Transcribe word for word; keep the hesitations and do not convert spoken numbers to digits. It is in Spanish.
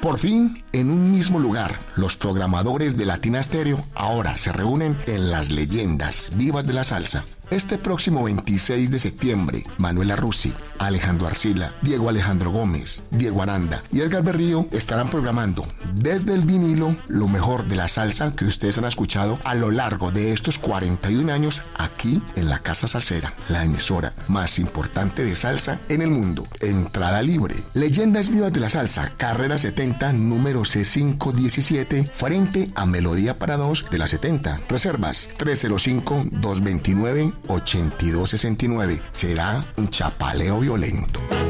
Por fin, en un mismo lugar, los programadores de Latina Stereo ahora se reúnen en las leyendas vivas de la salsa. Este próximo veintiséis de septiembre, Manuela Rusi, Alejandro Arcila, Diego Alejandro Gómez, Diego Aranda y Edgar Berrío estarán programando desde el vinilo lo mejor de la salsa que ustedes han escuchado a lo largo de estos cuarenta y un años aquí en la Casa Salsera, la emisora más importante de salsa en el mundo. Entrada libre. Leyendas vivas de la salsa, carrera setenta, número C quinientos diecisiete, frente a Melodía para dos de la setenta. Reservas tres cero cinco, dos dos nueve, ocho dos seis nueve. Será un chapaleo violento.